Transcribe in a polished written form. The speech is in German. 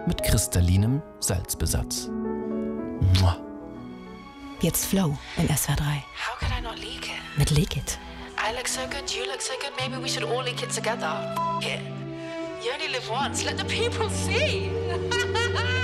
mit kristallinem Salzbesatz. Mua. Jetzt Flow in SWR 3. How could I not leak it? Mit Leak It. I look so good, you look so good, maybe we should all leak it together. F it. You only live once, let the people see.